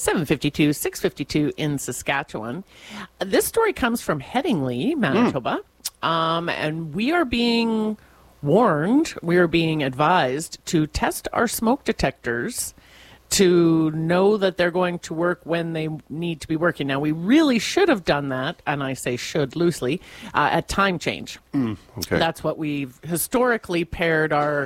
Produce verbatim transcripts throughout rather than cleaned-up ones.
seven fifty-two, six fifty-two in Saskatchewan. This story comes from Headingley, Manitoba. Mm. Um, and we are being warned, we are being advised to test our smoke detectors to know that they're going to work when they need to be working. Now, we really should have done that, and I say should loosely, uh, at time change. Mm, okay. That's what we've historically paired our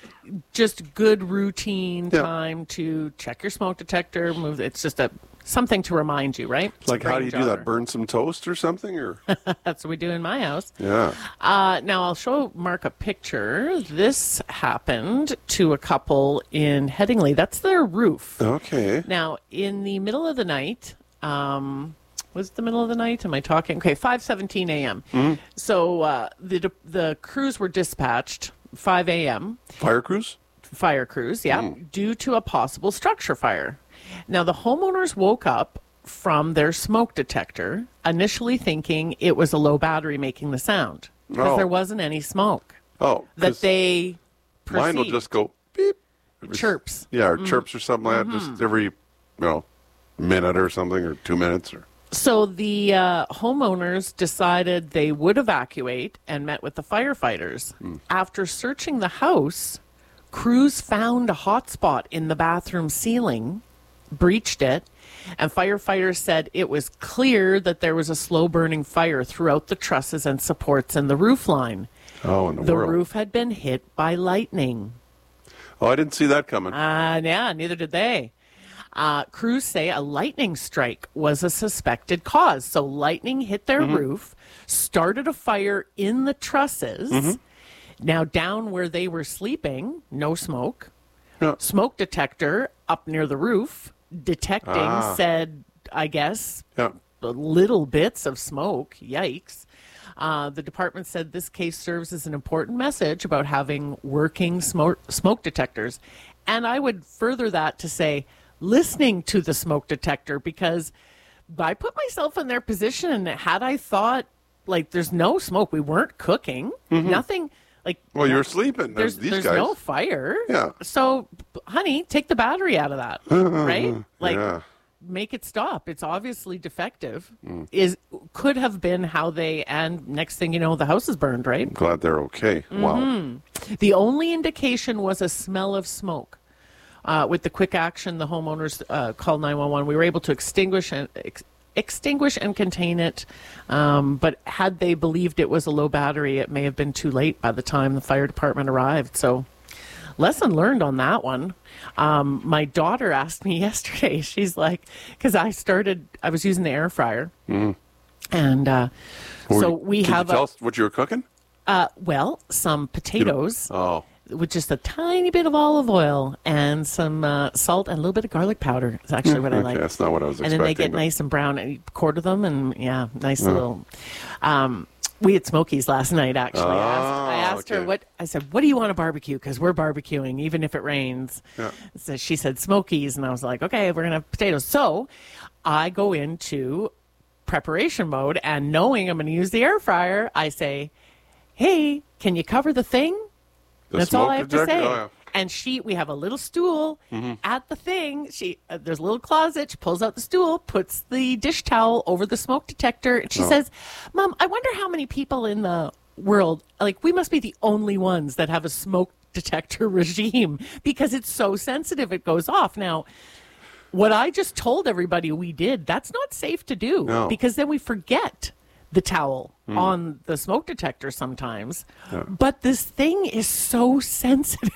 just good routine yeah. time to check your smoke detector. Move. It's just a something to remind you, right? Like, how do you do that? Burn some toast or something? Or That's what we do in my house. Yeah. Uh, now, I'll show Mark a picture. This happened to a couple in Headingley. That's their roof. Okay. Now, in the middle of the night, um, was it the middle of the night? Am I talking? Okay, five seventeen a.m. Mm-hmm. So uh, the the crews were dispatched five a.m. Fire crews? Fire crews, yeah, mm. due to a possible structure fire. Now, the homeowners woke up from their smoke detector, initially thinking it was a low battery making the sound, because oh. there wasn't any smoke. Oh. That they perceived. Mine will just go beep. Chirps. Yeah, or mm. chirps or something like mm-hmm. that, just every, you know, minute or something, or two minutes. Or. So the uh, homeowners decided they would evacuate and met with the firefighters. Mm. After searching the house, crews found a hot spot in the bathroom ceiling, breached it, and firefighters said it was clear that there was a slow-burning fire throughout the trusses and supports in the roof line. Oh, in the, the world. roof had been hit by lightning. Oh, I didn't see that coming. Uh, yeah, neither did they. Uh, crews say a lightning strike was a suspected cause. So lightning hit their mm-hmm. roof, started a fire in the trusses. Mm-hmm. Now, down where they were sleeping, no smoke. Yeah. Smoke detector up near the roof, detecting, ah. said, I guess, yeah. little bits of smoke. Yikes. Uh, the department said this case serves as an important message about having working smoke, smoke detectors. And I would further that to say, listening to the smoke detector, because I put myself in their position, and had I thought, like, there's no smoke, we weren't cooking, mm-hmm. nothing, like... Well, you're sleeping. There's, These there's guys. no fire. Yeah. So, honey, take the battery out of that, right? Like, yeah. make it stop. It's obviously defective. Mm. Is could have been how they, and next thing you know, the house is burned, right? I'm glad they're okay. Mm-hmm. Wow. The only indication was a smell of smoke. Uh, with the quick action, the homeowners uh, called nine one one. We were able to extinguish and ex- extinguish and contain it. Um, but had they believed it was a low battery, it may have been too late by the time the fire department arrived. So, lesson learned on that one. Um, my daughter asked me yesterday. She's like, because I started, I was using the air fryer, mm. and uh, well, so we can have. You tell a, us what you were cooking? Uh, well, some potatoes. Oh. With just a tiny bit of olive oil and some uh, salt and a little bit of garlic powder. Is actually what I okay, like. That's not what I was and expecting. And then they get but... nice and brown. And you quarter them, and yeah, nice uh. little. Um, we had Smokies last night, actually. Oh, I asked, I asked okay. her, what, I said, what do you want to barbecue? Because we're barbecuing, even if it rains. Yeah. So she said Smokies, and I was like, okay, we're going to have potatoes. So I go into preparation mode, and knowing I'm going to use the air fryer, I say, hey, can you cover the thing? The That's all I have detector? to say. Oh, yeah. And she, we have a little stool mm-hmm. at the thing. She, uh, there's a little closet. She pulls out the stool, puts the dish towel over the smoke detector, and she oh. says, "Mom, I wonder how many people in the world, like, we must be the only ones that have a smoke detector regime because it's so sensitive it goes off." Now, what I just told everybody we did, that's not safe to do no. because then we forget the towel mm. on the smoke detector sometimes. Yeah. But this thing is so sensitive.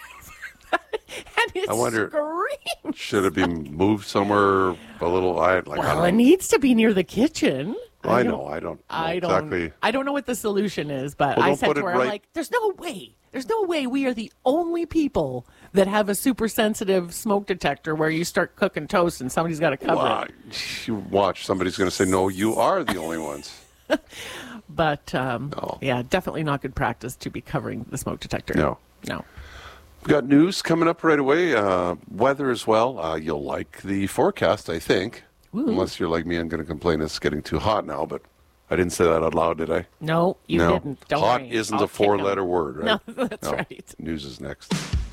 And it I wonder, screams. Should it be moved somewhere a little? I, like, well, I it needs to be near the kitchen. Well, I, I know. I don't know I don't, exactly. I don't know what the solution is, but well, I said to her, right. I'm like, there's no way. There's no way we are the only people that have a super sensitive smoke detector where you start cooking toast and somebody's got to cover well, it. You watch. Somebody's going to say, no, you are the only ones. But, um, no. yeah, definitely not good practice to be covering the smoke detector. No. No. We've got news coming up right away. Uh, weather as well. Uh, you'll like the forecast, I think. Ooh. Unless you're like me and going to complain it's getting too hot now. But I didn't say that out loud, did I? No, you no. didn't. Don't hot worry. isn't I'll a four-letter word, right? No, that's no. right. News is next.